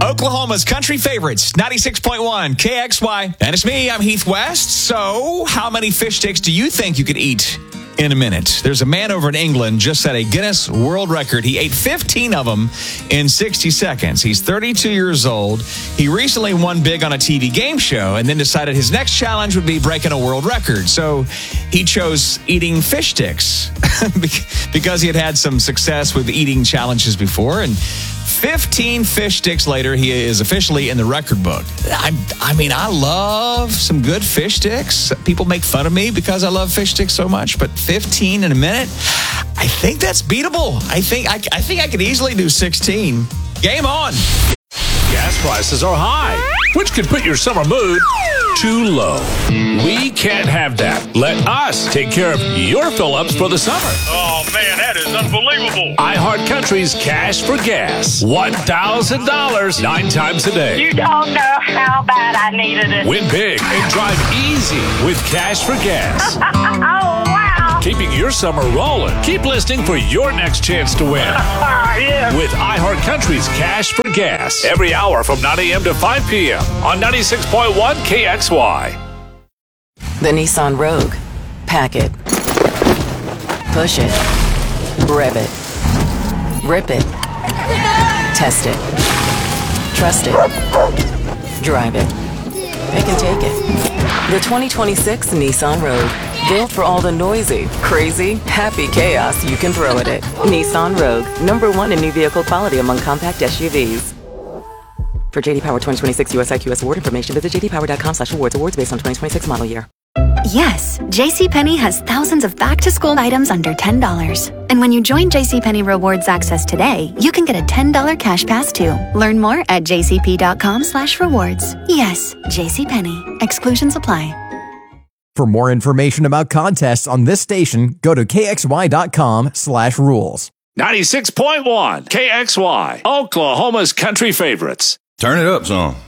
Oklahoma's country favorites, 96.1 KXY. And it's me, I'm Heath West. So, how many fish sticks do you think you could eat in a minute? There's a man over in England just set a Guinness World Record. He ate 15 of them in 60 seconds. He's 32 years old. He recently won big on a TV game show and then decided his next challenge would be breaking a world record. So he chose eating fish sticks because he had some success with eating challenges before. And 15 fish sticks later, he is officially in the record book. I love some good fish sticks. People make fun of me because I love fish sticks so much, but 15 in a minute, I think that's beatable. I think I could easily do 16. Game on. Gas prices are high, which could put your summer mood too low. We can't have that. Let us take care of your fill-ups for the summer. Oh, man, that is unbelievable. iHeartCountry's Cash for Gas. $1,000 9 times a day. You don't know how bad I needed it. Win big and drive easy with Cash for Gas. Oh, wow. Keeping your summer rolling. Keep listening for your next chance to win. Yeah. With iHeartCountry's Cash for Gas. Every hour from 9 a.m. to 5 p.m. on 96.1 KXY. The Nissan Rogue. Pack it. Push it. Rev it. Rip it. Test it. Trust it. Drive it. Pick and take it. The 2026 Nissan Rogue. Built for all the noisy, crazy, happy chaos you can throw at it. Nissan Rogue. #1 in new vehicle quality among compact SUVs. For JD Power 2026 US IQS award information, visit jdpower.com/awards. Awards based on 2026 model year. Yes, JCPenney has thousands of back-to-school items under $10. And when you join JCPenney Rewards Access today, you can get a $10 cash pass too. Learn more at jcp.com/rewards. Yes, JCPenney. Exclusions apply. For more information about contests on this station, go to kxy.com/rules. 96.1 KXY, Oklahoma's country favorites. Turn it up, son.